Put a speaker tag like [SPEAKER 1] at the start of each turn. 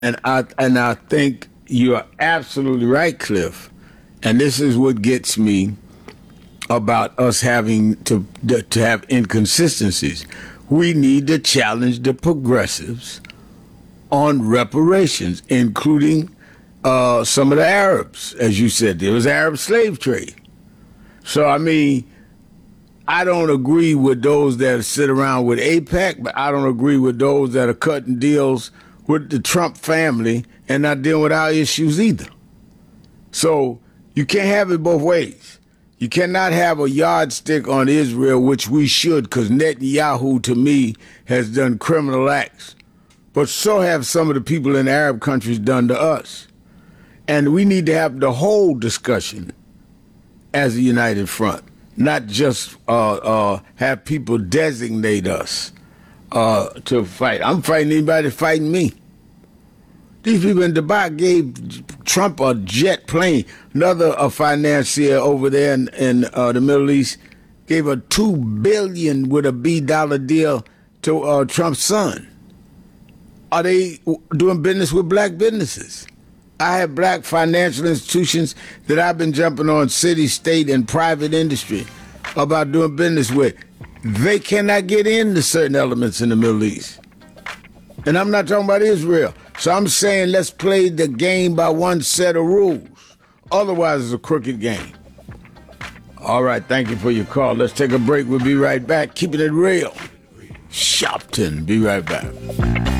[SPEAKER 1] And I think you are absolutely right, Cliff. And this is what gets me about us having to have inconsistencies. We need to challenge the progressives on reparations, including some of the Arabs. As you said, there was Arab slave trade. So, I mean, I don't agree with those that sit around with AIPAC, but I don't agree with those that are cutting deals with the Trump family and not dealing with our issues either. So you can't have it both ways. You cannot have a yardstick on Israel, which we should, because Netanyahu, to me, has done criminal acts. But so have some of the people in Arab countries done to us. And we need to have the whole discussion as a united front, not just have people designate us to fight. I'm fighting anybody fighting me. These people in Dubai gave Trump a jet plane. Another financier over there in the Middle East gave a $2 billion with a B dollar deal to Trump's son. Are they doing business with black businesses? I have black financial institutions that I've been jumping on, city, state, and private industry about doing business with. They cannot get into certain elements in the Middle East. And I'm not talking about Israel. So I'm saying let's play the game by one set of rules. Otherwise, it's a crooked game. All right, thank you for your call. Let's take a break. We'll be right back. Keeping it real. Shopton, be right back.